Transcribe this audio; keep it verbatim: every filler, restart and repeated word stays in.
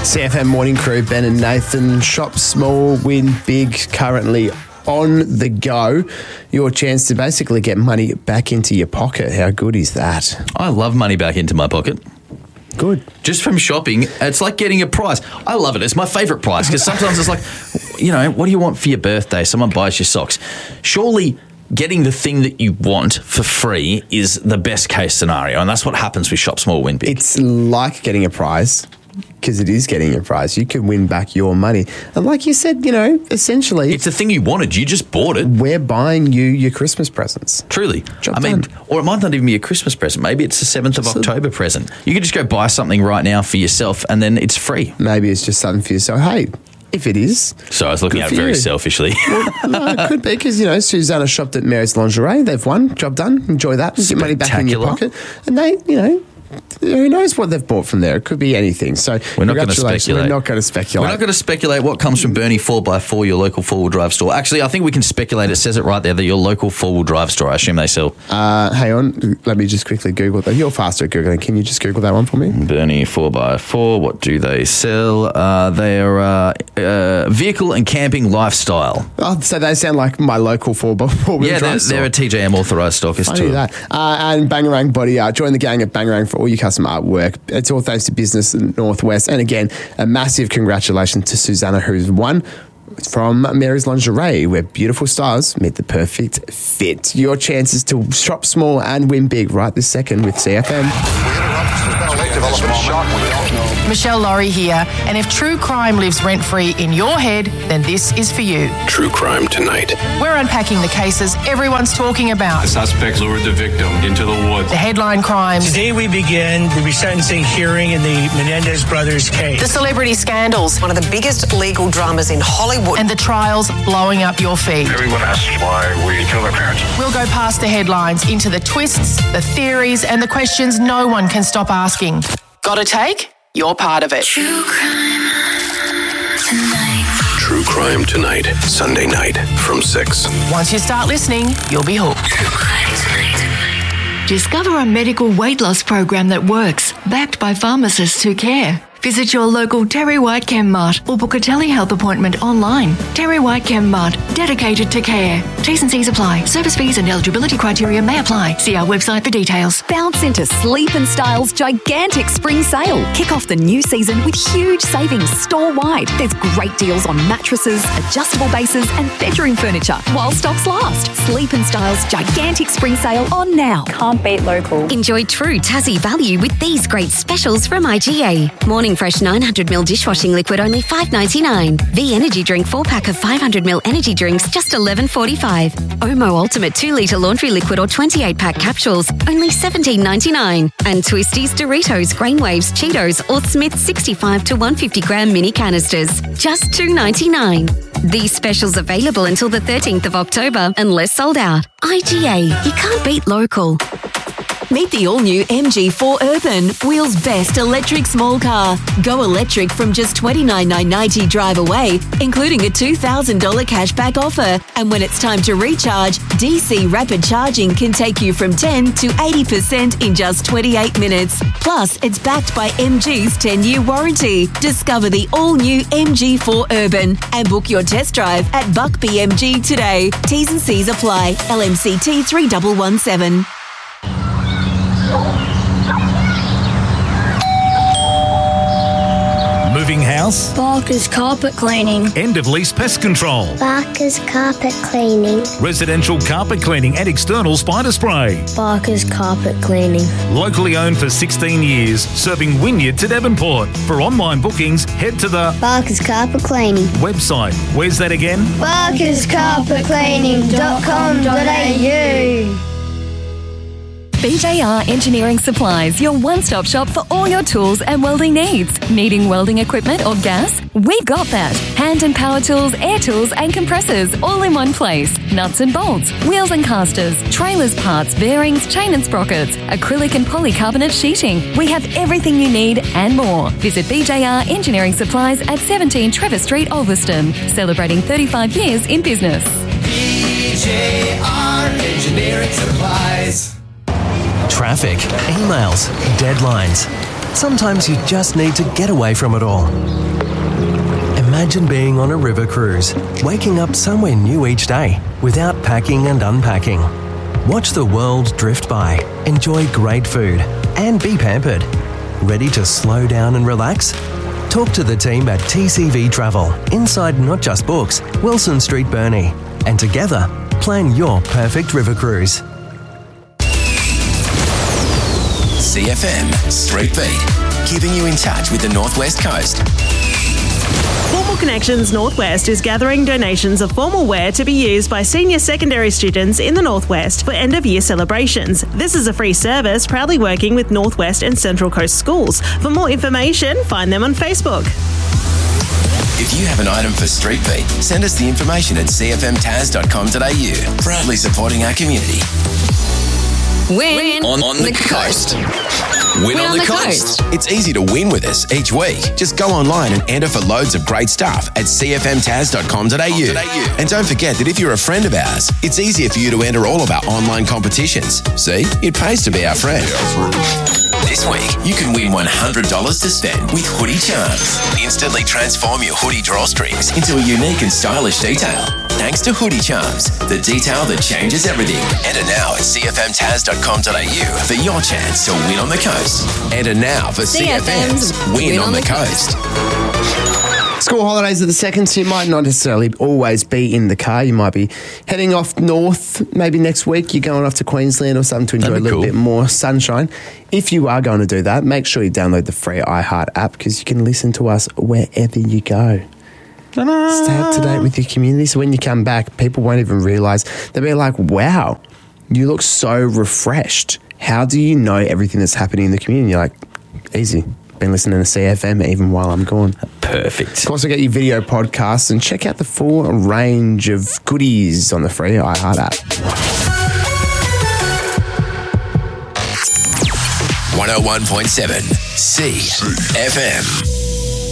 C F M Morning Crew, Ben and Nathan. Shop small, win big, currently on the go. Your chance to basically get money back into your pocket. How good is that? I love money back into my pocket. Good. Just from shopping, it's like getting a prize. I love it. It's my favourite prize because sometimes it's like, you know, what do you want for your birthday? Someone buys you socks. Surely getting the thing that you want for free is the best case scenario, and that's what happens with Shop Small, Win Big. It's like getting a prize. Because it is getting a prize. You can win back your money. And like you said, you know, essentially... It's the thing you wanted. You just bought it. We're buying you your Christmas presents. Truly. Job I mean, done. or it might not even be a Christmas present. Maybe it's the seventh of So- October present. You could just go buy something right now for yourself and then it's free. Maybe it's just something for yourself. Hey, if it is... So I was looking Good at for it very you. selfishly. Well, no, it could be because, you know, Susanna shopped at Mary's Lingerie. They've won. Job done. Enjoy that. Get money back in your Spectacular. pocket. And they, you know... Who knows what they've bought from there? It could be anything. So We're not going to congratulations. speculate. We're not going to speculate. We're not going to speculate what comes from Bernie four by four, your local four-wheel drive store. Actually, I think we can speculate. It says it right there that your local four-wheel drive store, I assume they sell. Uh, hang on. Let me just quickly Google that. You're faster at Googling. Can you just Google that one for me? Bernie four by four, what do they sell? Uh, they are uh, uh, vehicle and camping lifestyle. Oh, so they sound like my local four by four wheel Yeah, drive they're, store. they're a T J M authorised stockist Funny too. that. Uh, and Bangarang Body Art. Join the gang at Bangarang for all your custom artwork. It's all thanks to Business Northwest. And again, a massive congratulations to Susanna, who's won from Mary's Lingerie, where beautiful styles meet the perfect fit. Your chances to shop small and win big right this second with C F M. Michelle Laurie here, and if true crime lives rent-free in your head, then this is for you. True Crime Tonight. We're unpacking the cases everyone's talking about. The suspects lured the victim into the woods. The headline crimes, Today we begin the resentencing hearing in the Menendez brothers case. the celebrity scandals, One of the biggest legal dramas in Hollywood. and the trials blowing up your feed. Everyone asks why we killed our parents. We'll go past the headlines into the twists, the theories, and the questions no one can stop asking. Got a take? You're part of it. True Crime Tonight. Sunday night from six. Once you start listening, you'll be hooked. Discover a medical weight loss program that works, backed by pharmacists who care. Visit your local Terry White Chem Mart or book a telehealth appointment online. Terry White Chem Mart, dedicated to care. T's and C's apply. Service fees and eligibility criteria may apply. See our website for details. Bounce into Sleep and Style's gigantic spring sale. Kick off the new season with huge savings store-wide. There's great deals on mattresses, adjustable bases and bedroom furniture while stocks last. Sleep and Style's gigantic spring sale on now. Can't beat local. Enjoy true Tassie value with these great specials from I G A. Morning Fresh nine hundred milliliter dishwashing liquid only five ninety-nine. V Energy Drink four pack of five hundred milliliter energy drinks just eleven forty-five. Omo Ultimate two litre laundry liquid or twenty-eight pack capsules only seventeen ninety-nine. And Twisties, Doritos, Grainwaves, Cheetos or Smith sixty-five to one hundred fifty gram mini canisters just two ninety-nine. These specials available until the thirteenth of October unless sold out. I G A, you can't beat local. Meet the all-new M G four Urban, Wheels' best electric small car. Go electric from just twenty-nine thousand nine hundred ninety drive away, including a two thousand dollars cashback offer. And when it's time to recharge, D C rapid charging can take you from ten to eighty percent in just twenty-eight minutes. Plus, it's backed by M G's ten-year warranty. Discover the all-new M G four Urban and book your test drive at Buck B M G today. T's and C's apply. L M C T three one one seven. Moving house? Barker's Carpet Cleaning. End of lease pest control. Barker's Carpet Cleaning. Residential carpet cleaning and external spider spray. Barker's Carpet Cleaning. Locally owned for sixteen years, serving Wynyard to Devonport. For online bookings, head to the Barker's Carpet Cleaning website. Where's that again? Barker's Carpet Cleaning dot com dot a u. B J R Engineering Supplies, your one-stop shop for all your tools and welding needs. Needing welding equipment or gas? We've got that. Hand and power tools, air tools and compressors all in one place. Nuts and bolts, wheels and casters, trailers parts, bearings, chain and sprockets, acrylic and polycarbonate sheeting. We have everything you need and more. Visit B J R Engineering Supplies at seventeen Trevor Street, Ulverston, celebrating thirty-five years in business. B J R Engineering Supplies. Traffic, emails, deadlines. Sometimes you just need to get away from it all. Imagine being on a river cruise, waking up somewhere new each day without packing and unpacking. Watch the world drift by, enjoy great food, and be pampered. Ready to slow down and relax? Talk to the team at T C V Travel, inside Not Just Books, Wilson Street, Burnie, and together, plan your perfect river cruise. C F M Street Beat, keeping you in touch with the Northwest Coast. Formal Connections Northwest is gathering donations of formal wear to be used by senior secondary students in the Northwest for end-of-year celebrations. This is a free service proudly working with Northwest and Central Coast schools. For more information, find them on Facebook. If you have an item for Street Beat, send us the information at c f m taz dot com dot a u. Proudly supporting our community. Win on, on the, the coast. Win, Win on, on the, the coast. coast. It's easy to win with us each week. Just go online and enter for loads of great stuff at c f m taz dot com dot a u. And don't forget that if you're a friend of ours, it's easier for you to enter all of our online competitions. See, it pays to be our friend. This week, you can win one hundred dollars to spend with Hoodie Charms. Instantly transform your hoodie drawstrings into a unique and stylish detail. Thanks to Hoodie Charms, the detail that changes everything. Enter now at c f m taz dot com dot a u for your chance to win on the coast. Enter now for C F M's Win, win on, on the, the coast. coast. School holidays are the second, so you might not necessarily always be in the car. You might be heading off north. Maybe next week you're going off to Queensland or something to enjoy a little cool. bit more sunshine. If you are going to do that, make sure you download the free iHeart app because you can listen to us wherever you go. Ta-da. Stay up to date with your community so when you come back, people won't even realise. They'll be like, wow, you look so refreshed. How do you know everything that's happening in the community? You're like, easy. Been listening to C F M even while I'm gone. Perfect. Also get your video podcasts and check out the full range of goodies on the free iHeart app. one oh one point seven C F M.